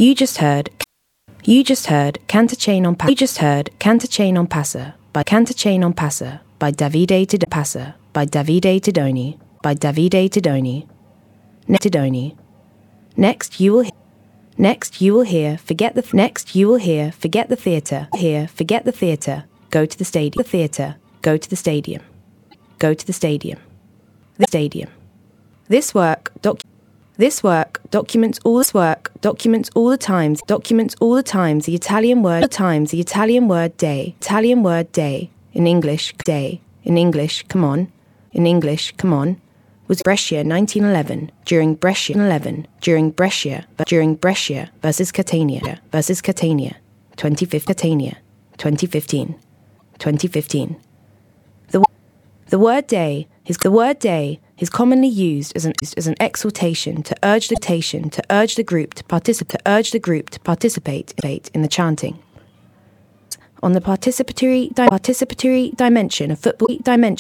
You just heard Canter Chain on Passer. You just heard Canter Chain on Passer by Canter Chain on Passer by Davide Tedoni by Davide Tedoni by Davide Tedoni. Next you will hear Forget the Theatre. Here Forget the Theatre. Go to the stadium. Go to the stadium. Go to the stadium. The stadium. This work documents all the times the Italian word day in English come on was Brescia 1911 during Brescia versus Catania 2015. The word day is commonly used as an exhortation to urge the group to participate in the chanting. On the participatory dimension of football